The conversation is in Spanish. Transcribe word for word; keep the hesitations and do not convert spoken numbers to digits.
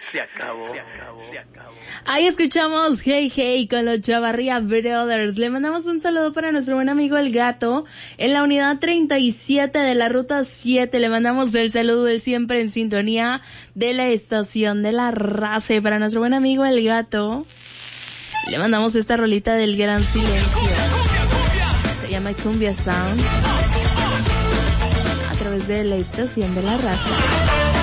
Se acabó. Se acabó. Se acabó. Ahí escuchamos Hey Hey con los Chavarría Brothers. Le mandamos un saludo para nuestro buen amigo El Gato en la unidad treinta y siete de la ruta siete. Le mandamos el saludo, él siempre en sintonía de la estación de la raza. Y para nuestro buen amigo El Gato le mandamos esta rolita del Gran Silencio. Se llama Cumbia Sound a través de la estación de la raza.